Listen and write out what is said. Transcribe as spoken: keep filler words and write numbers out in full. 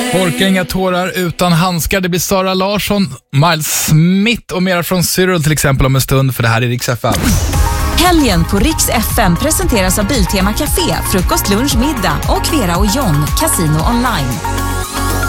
Orka inga tårar utan handskar. Det blir Sara Larsson, Miles Smith och mera från Cyril till exempel om en stund, för det här är Rix F M. Helgen på Rix F M presenteras av Biltema Café, frukost, lunch, middag och Vera och John, Casino Online.